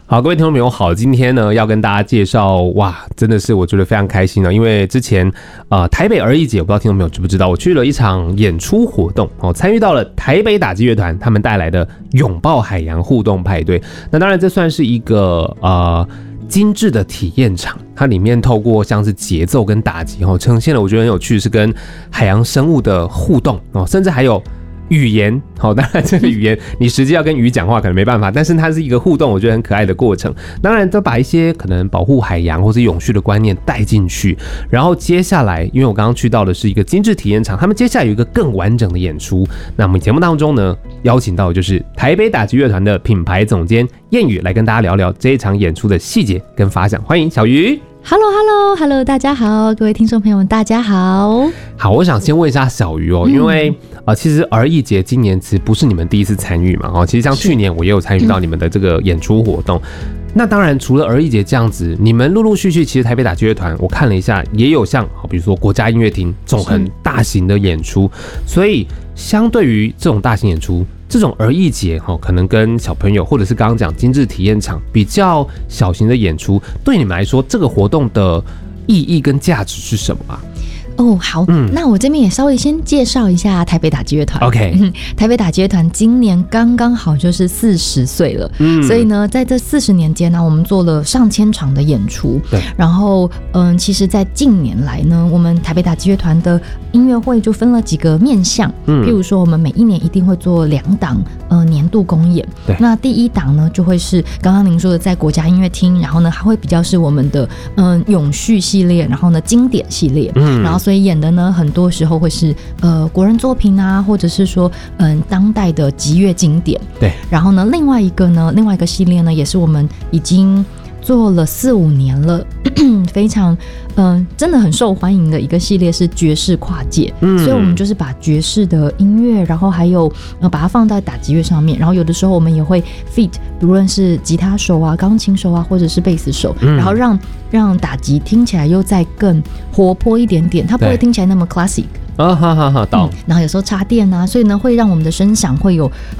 好，各位听众朋友好，今天呢要跟大家介绍，哇，真的是我觉得非常开心哦，因为之前台北儿艺节，我不知道听众朋友知不知道，我去了一场演出活动哦，参与到了台北打击乐团他们带来的拥抱海洋互动派对。那当然这算是一个精致的体验场，它里面透过像是节奏跟打击哦，呈现了我觉得很有趣是跟海洋生物的互动哦，甚至还有语言，好，当然这个语言你实际要跟鱼讲话可能没办法，但是它是一个互动，我觉得很可爱的过程。当然，都把一些可能保护海洋或是永续的观念带进去。然后接下来，因为我刚刚去到的是一个精致体验场，他们接下来有一个更完整的演出。那我们节目当中呢，邀请到的就是台北打击乐团的品牌总监燕宇来跟大家聊聊这一场演出的细节跟发想。欢迎小鱼。 Hello， 大家好，各位听众朋友们，大家好。 好，我想先问一下小鱼哦，因为其实儿艺节今年其实不是你们第一次参与嘛，哦，其实像去年我也有参与到你们的这个演出活动。那当然，除了儿艺节这样子，你们陆陆续续其实台北打击乐团，我看了一下，也有像比如说国家音乐厅这种很大型的演出，所以相对于这种大型演出，这种儿艺节可能跟小朋友或者是刚刚讲精致体验场比较小型的演出，对你们来说，这个活动的意义跟价值是什么啊？ 好，那我这边也稍微先介绍一下台北打击乐团。 OK， 台北打击乐团今年刚刚好就是40岁了，所以呢，在这40年间呢，我们做了上千场的演出。对，然后其实，在近年来呢，我们台北打击乐团的音乐会就分了几个面向，譬如说，我们每一年一定会做2档年度公演。对，那第一档呢，就会是刚刚您说的在国家音乐厅，然后呢，还会比较是我们的永续系列，然后呢经典系列，然后所以演的呢，很多时候会是国人作品啊，或者是说当代的极乐经典。对，然后呢，另外一个系列呢，也是我们已经做了4-5年了，非常真的很受欢迎的一个系列是爵士跨界。所以我们就是把爵士的音乐，然后还有把它放在打击乐上面，然后有的时候我们也会 feat， 不论是吉他手啊、钢琴手啊，或者是贝斯手，然后让打击听起来又再更活泼一点点，它不会听起来那么 classic。懂。然后有时候插电啊，所以呢会让我们的声响会有